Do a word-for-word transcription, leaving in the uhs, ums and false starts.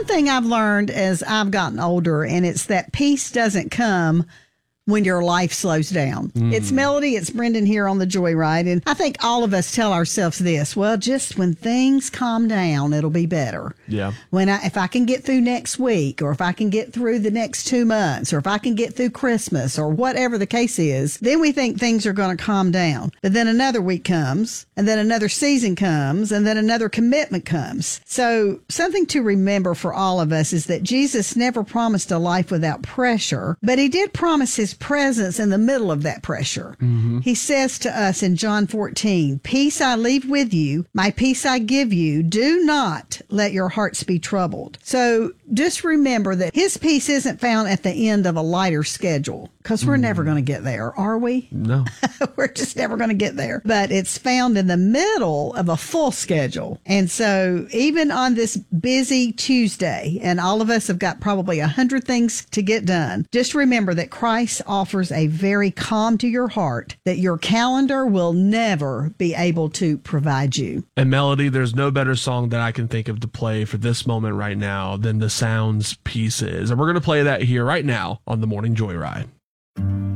thing I've learned as I've gotten older, and it's that peace doesn't come when your life slows down. Mm. It's Melody, it's Brendan here on the Joyride, and I think all of us tell ourselves this, well, just when things calm down, it'll be better. Yeah. When I, if I can get through next week, or if I can get through the next two months, or if I can get through Christmas, or whatever the case is, then we think things are going to calm down. But then another week comes, and then another season comes, and then another commitment comes. So something to remember for all of us is that Jesus never promised a life without pressure, but he did promise his presence in the middle of that pressure. Mm-hmm. He says to us in John fourteen, peace I leave with you, my peace I give you. Do not let your hearts be troubled. So just remember that his peace isn't found at the end of a lighter schedule, because we're mm. never going to get there, are we? No. We're just never going to get there. But it's found in the middle of a full schedule. And so even on this busy Tuesday, and all of us have got probably a hundred things to get done, just remember that Christ offers a very calm to your heart that your calendar will never be able to provide you. And Melody, there's no better song that I can think of to play for this moment right now than the Sounds Pieces. And we're going to play that here right now on the Morning Joyride.